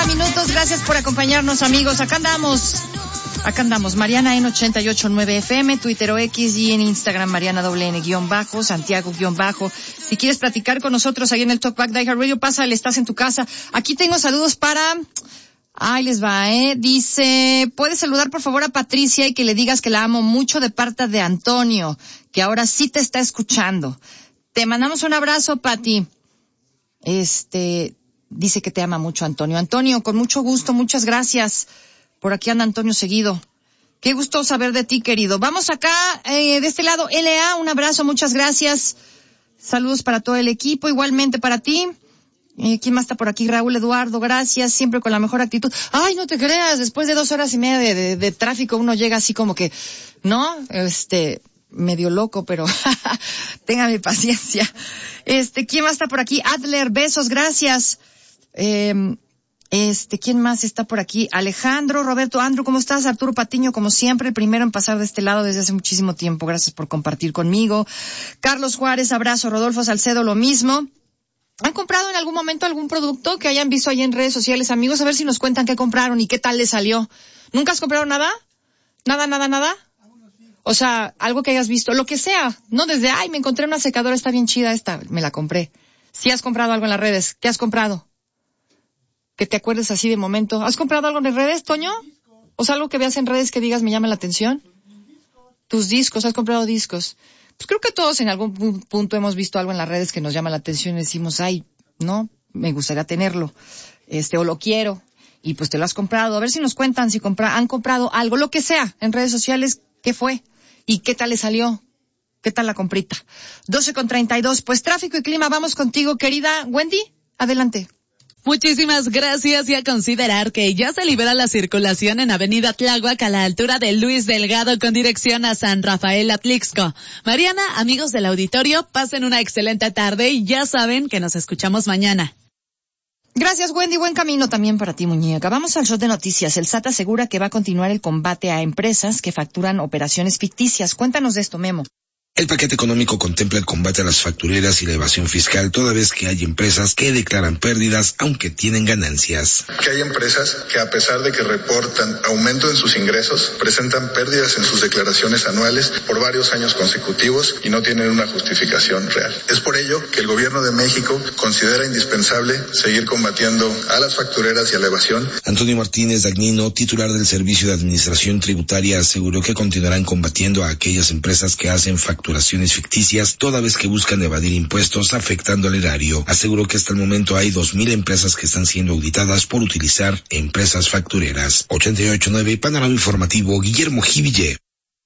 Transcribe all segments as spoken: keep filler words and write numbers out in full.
minutos. Gracias por acompañarnos, amigos. Acá andamos. Acá andamos. Mariana en ochenta y ocho punto nueve F M, Twitter o X, y en Instagram Mariana doble N guión bajo, Santiago guión bajo. Si quieres platicar con nosotros ahí en el Talkback de iHeartRadio, pásale, estás en tu casa. Aquí tengo saludos para... Ahí les va, ¿eh? Dice, ¿puedes saludar por favor a Patricia y que le digas que la amo mucho de parte de Antonio, que ahora sí te está escuchando? Te mandamos un abrazo, Pati. Este, dice que te ama mucho Antonio. Antonio, con mucho gusto, muchas gracias. Por aquí anda Antonio seguido. Qué gusto saber de ti, querido. Vamos acá, eh, de este lado, L A, un abrazo, muchas gracias. Saludos para todo el equipo, igualmente para ti. Eh, ¿Quién más está por aquí? Raúl Eduardo, gracias, siempre con la mejor actitud. Ay, no te creas, después de dos horas y media de, de, de tráfico uno llega así como que, ¿no? Este, medio loco, pero téngame paciencia. Este, ¿quién más está por aquí? Adler, besos, gracias. Eh, este, ¿quién más está por aquí? Alejandro, Roberto, Andrew, ¿cómo estás? Arturo Patiño, como siempre, el primero en pasar de este lado desde hace muchísimo tiempo. Gracias por compartir conmigo. Carlos Juárez, abrazo. Rodolfo Salcedo, lo mismo. ¿Han comprado en algún momento algún producto que hayan visto ahí en redes sociales, amigos? A ver si nos cuentan qué compraron y qué tal les salió. ¿Nunca has comprado nada? ¿Nada, nada, nada? O sea, algo que hayas visto, lo que sea. No desde, ay, me encontré una secadora, está bien chida esta, me la compré. Si has comprado algo en las redes, ¿qué has comprado? Que te acuerdes así de momento. ¿Has comprado algo en las redes, Toño? O sea, algo que veas en redes que digas me llama la atención. Tus discos, ¿has comprado discos? Pues creo que todos en algún punto hemos visto algo en las redes que nos llama la atención y decimos, ay, no, me gustaría tenerlo, este, o lo quiero, y pues te lo has comprado. A ver si nos cuentan si compra, han comprado algo, lo que sea, en redes sociales, ¿qué fue? ¿Y qué tal le salió? ¿Qué tal la comprita? doce con treinta y dos, pues tráfico y clima, vamos contigo, querida Wendy, adelante. Muchísimas gracias, y a considerar que ya se libera la circulación en Avenida Tláhuac a la altura de Luis Delgado con dirección a San Rafael Atlixco. Mariana, amigos del auditorio, pasen una excelente tarde y ya saben que nos escuchamos mañana. Gracias, Wendy. Buen camino también para ti, muñeca. Vamos al shot de noticias. El S A T asegura que va a continuar el combate a empresas que facturan operaciones ficticias. Cuéntanos de esto, Memo. El paquete económico contempla el combate a las factureras y la evasión fiscal, toda vez que hay empresas que declaran pérdidas aunque tienen ganancias. Que hay empresas que, a pesar de que reportan aumento en sus ingresos, presentan pérdidas en sus declaraciones anuales por varios años consecutivos y no tienen una justificación real. Es por ello que el Gobierno de México considera indispensable seguir combatiendo a las factureras y a la evasión. Antonio Martínez Dagnino, titular del Servicio de Administración Tributaria, aseguró que continuarán combatiendo a aquellas empresas que hacen facturaciones facturaciones ficticias, toda vez que buscan evadir impuestos afectando al erario. Aseguró que hasta el momento hay dos mil empresas que están siendo auditadas por utilizar empresas factureras. ochenta y ocho punto nueve, Panorama Informativo, Guillermo Jiville.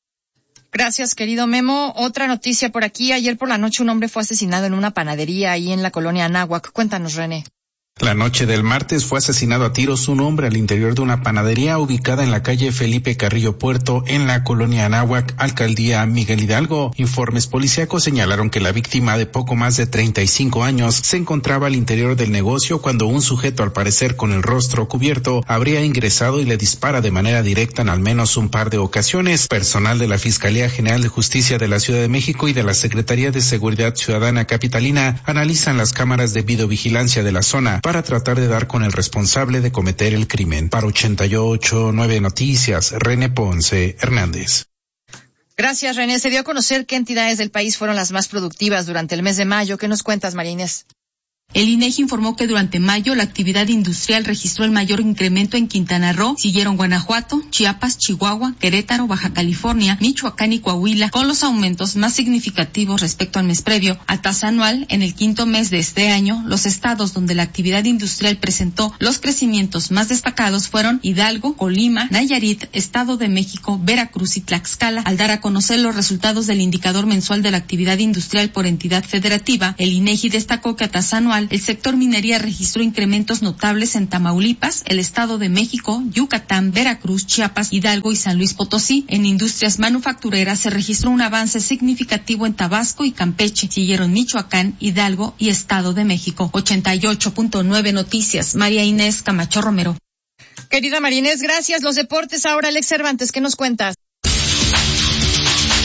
Gracias, querido Memo. Otra noticia por aquí. Ayer por la noche un hombre fue asesinado en una panadería ahí en la colonia Anáhuac. Cuéntanos, René. La noche del martes fue asesinado a tiros un hombre al interior de una panadería ubicada en la calle Felipe Carrillo Puerto, en la colonia Anáhuac, alcaldía Miguel Hidalgo. Informes policíacos señalaron que la víctima, de poco más de treinta y cinco años, se encontraba al interior del negocio cuando un sujeto, al parecer con el rostro cubierto, habría ingresado y le dispara de manera directa en al menos un par de ocasiones. Personal de la Fiscalía General de Justicia de la Ciudad de México y de la Secretaría de Seguridad Ciudadana Capitalina analizan las cámaras de videovigilancia de la zona para tratar de dar con el responsable de cometer el crimen. Para ochenta y ocho punto nueve Noticias, René Ponce Hernández. Gracias, René. Se dio a conocer qué entidades del país fueron las más productivas durante el mes de mayo. ¿Qué nos cuentas, María Inés? El INEGI informó que durante mayo la actividad industrial registró el mayor incremento en Quintana Roo, siguieron Guanajuato, Chiapas, Chihuahua, Querétaro, Baja California, Michoacán y Coahuila, con los aumentos más significativos respecto al mes previo. A tasa anual, en el quinto mes de este año, los estados donde la actividad industrial presentó los crecimientos más destacados fueron Hidalgo, Colima, Nayarit, Estado de México, Veracruz y Tlaxcala. Al dar a conocer los resultados del indicador mensual de la actividad industrial por entidad federativa, el INEGI destacó que a tasa anual el sector minería registró incrementos notables en Tamaulipas, el Estado de México, Yucatán, Veracruz, Chiapas, Hidalgo y San Luis Potosí. En industrias manufactureras se registró un avance significativo en Tabasco y Campeche. Siguieron Michoacán, Hidalgo y Estado de México. ochenta y ocho punto nueve Noticias, María Inés Camacho Romero. Querida María Inés, gracias. Los deportes ahora, Alex Cervantes, ¿qué nos cuentas?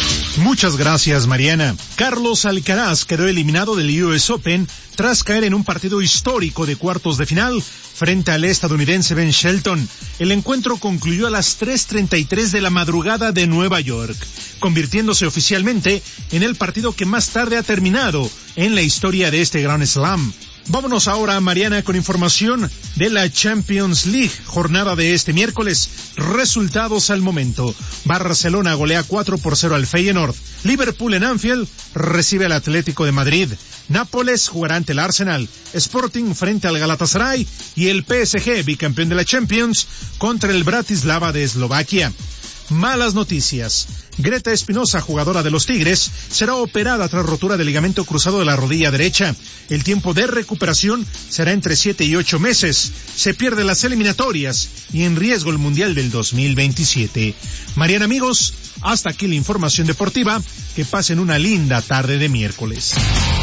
Muchas gracias, Mariana. Carlos Alcaraz quedó eliminado del U S Open tras caer en un partido histórico de cuartos de final frente al estadounidense Ben Shelton. El encuentro concluyó a las tres treinta y tres de la madrugada de Nueva York, convirtiéndose oficialmente en el partido que más tarde ha terminado en la historia de este Grand Slam. Vámonos ahora, Mariana, con información de la Champions League, jornada de este miércoles. Resultados al momento. Barcelona golea cuatro por cero al Feyenoord. Liverpool en Anfield recibe al Atlético de Madrid. Nápoles jugará ante el Arsenal. Sporting frente al Galatasaray. Y el P S G, bicampeón de la Champions, contra el Bratislava de Eslovaquia. Malas noticias. Greta Espinosa, jugadora de los Tigres, será operada tras rotura del ligamento cruzado de la rodilla derecha. El tiempo de recuperación será entre siete y ocho meses. Se pierde las eliminatorias y en riesgo el Mundial del dos mil veintisiete. Mariana, amigos, hasta aquí la información deportiva. Que pasen una linda tarde de miércoles.